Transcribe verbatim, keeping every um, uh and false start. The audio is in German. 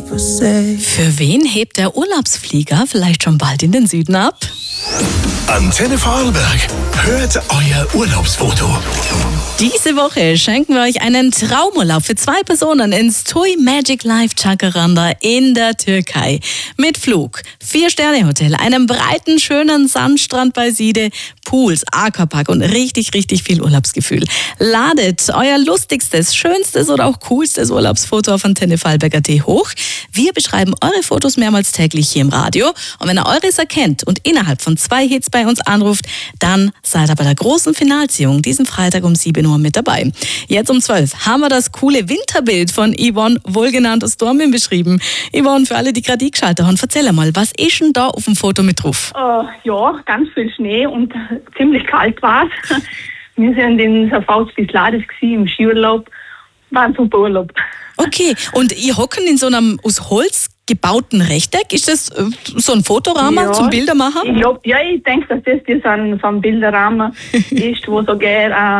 people say. Für wen hebt der Urlaubsflieger vielleicht schon bald in den Süden ab? Antenne Vorarlberg, hört euer Urlaubsfoto. Diese Woche schenken wir euch einen Traumurlaub für zwei Personen ins TUI Magic Life Jacaranda in der Türkei. Mit Flug, Vier-Sterne-Hotel, einem breiten, schönen Sandstrand bei Siede, Pools, Aquapark und richtig, richtig viel Urlaubsgefühl. Ladet euer lustigstes, schönstes oder auch coolstes Urlaubsfoto auf Antenne Vorarlberg Punkt at hoch. Wir beschreiben eure Fotos mehrmals täglich hier im Radio. Und wenn ihr eures erkennt und innerhalb von zwei Hits bei uns anruft, dann seid ihr bei der großen Finalziehung diesen Freitag um sieben Uhr mit dabei. Jetzt um zwölf haben wir das coole Winterbild von Yvonne, wohlgenannt aus Dormin, beschrieben. Yvonne, für alle, die gerade eingeschaltet haben, erzähl mal, was ist denn da auf dem Foto mit drauf? Uh, ja, ganz viel Schnee und ziemlich kalt war es. Wir sind in Safaus bis Lades im Skiurlaub. War ein super Urlaub. Okay, und ihr hocken in so einem aus Holz gebauten Rechteck. Ist das äh, so ein Fotorahmen Ja, zum Bildermachen? Ich glaub, ja, ich denke, dass das, das ein, so ein Bilderrahmen ist, wo so gerne